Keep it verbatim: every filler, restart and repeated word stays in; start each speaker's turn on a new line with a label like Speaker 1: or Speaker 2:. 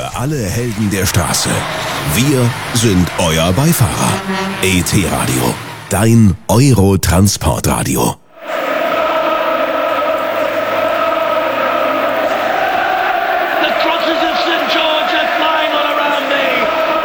Speaker 1: Für alle Helden der Straße. Wir sind euer Beifahrer. E T Radio. Dein Euro-Transportradio.